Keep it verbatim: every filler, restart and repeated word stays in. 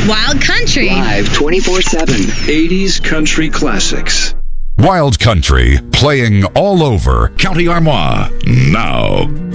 Wild Country. Live twenty-four seven. eighties country classics. Wild Country, playing all over County Armagh now.